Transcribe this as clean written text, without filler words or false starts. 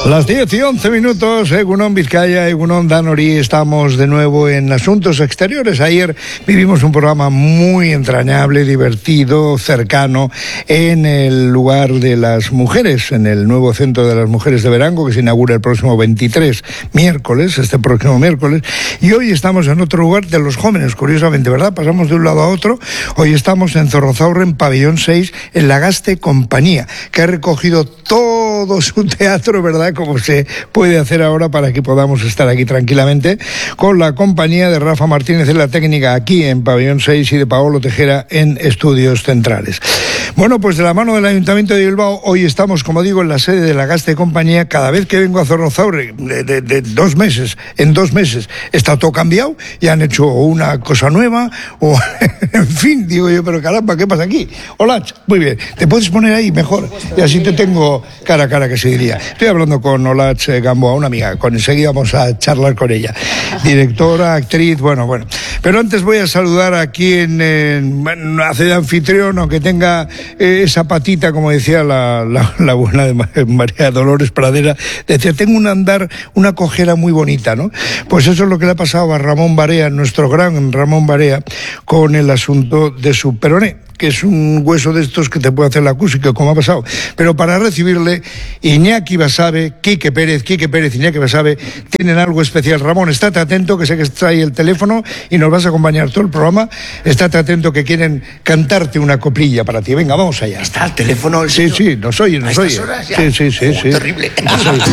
Las 10 y 11 minutos, Egunon Vizcaya, Egunon Danori, estamos de nuevo en Asuntos Exteriores. Ayer vivimos un programa muy entrañable, divertido, cercano, en el lugar de las mujeres, en el nuevo Centro de las Mujeres de Verango, que se inaugura el próximo 23, miércoles, este próximo miércoles. Y hoy estamos en otro lugar de los jóvenes, curiosamente, ¿verdad? Pasamos de un lado a otro. Hoy estamos en Zorrozaurre, en Pabellón 6, en la Gaste Compañía, que ha recogido todo su teatro, ¿verdad?, como se puede hacer ahora para que podamos estar aquí tranquilamente, con la compañía de Rafa Martínez en la técnica aquí en Pabellón 6 y de Paolo Tejera en Estudios Centrales. Bueno, pues de la mano del Ayuntamiento de Bilbao, hoy estamos, como digo, en la sede de la Gaste Compañía. Cada vez que vengo a Zorrozaurre, de 2 meses, en 2 meses, está todo cambiado, y han hecho una cosa nueva, o en fin, digo yo, pero caramba, ¿qué pasa aquí? Hola, muy bien, te puedes poner ahí mejor, y así te tengo cara a cara, que se diría. Estoy hablando con Olatz Gamboa, una amiga, enseguida vamos a charlar con ella. Directora, actriz, bueno. Pero antes voy a saludar aquí hace de anfitrión, aunque tenga esa patita, como decía la buena de María Dolores Pradera, decía, tengo un andar, una cojera muy bonita, ¿no? Pues eso es lo que le ha pasado a Ramón Barea, nuestro gran Ramón Barea, con el asunto de su peroné, que es un hueso de estos que te puede hacer la acústica, como ha pasado. Pero para recibirle, Iñaki Basabe, Quique Pérez, Iñaki Basabe, tienen algo especial. Ramón, estate atento, que sé que está ahí el teléfono y nos vas a acompañar todo el programa. Estate atento, que quieren cantarte una coplilla para ti. Venga, vamos allá. ¿Está el teléfono? Sí, nos oye. ¿A estas horas ya? Sí. Terrible.